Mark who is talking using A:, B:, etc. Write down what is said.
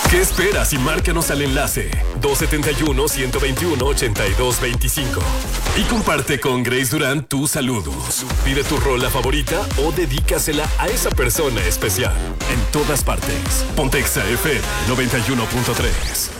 A: ¿Qué esperas? Y márcanos al enlace 271-121-8225. Y comparte con Grace Durán tus saludos. Pide tu rola favorita o dedícasela a esa persona especial. En todas partes. Pontexa FM 91.3.